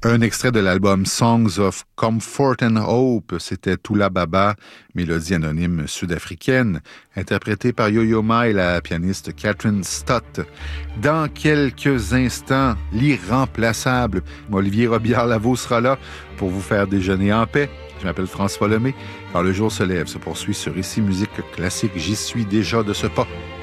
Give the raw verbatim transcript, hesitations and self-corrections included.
Un extrait de l'album Songs of Comfort and Hope, c'était Tula Baba, mélodie anonyme sud-africaine, interprétée par Yo-Yo Ma et la pianiste Catherine Stott. Dans quelques instants, l'irremplaçable Olivier Robillard-Lavaux sera là pour vous faire déjeuner en paix. Je m'appelle François Lemay. Quand le jour se lève, se poursuit sur Ici Musique Classique. J'y suis déjà de ce pas.